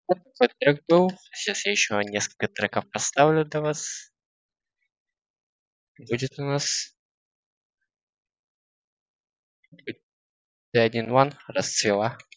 Вот такой трек был. Сейчас я еще несколько треков поставлю для вас. Будет у нас Т1 One расцвела.